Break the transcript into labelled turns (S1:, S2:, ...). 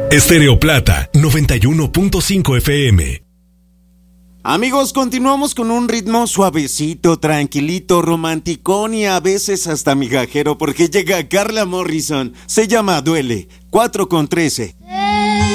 S1: Estéreo Plata 91.5 FM.
S2: Amigos, continuamos con un ritmo suavecito, tranquilito, romanticón y a veces hasta migajero, porque llega Carla Morrison. Se llama Duele, 4:13.